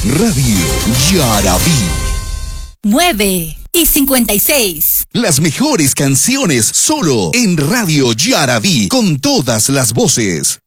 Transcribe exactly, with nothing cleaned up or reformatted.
Radio Yaraví. nueve y cincuenta y seis. Las mejores canciones solo en Radio Yaraví, con todas las voces.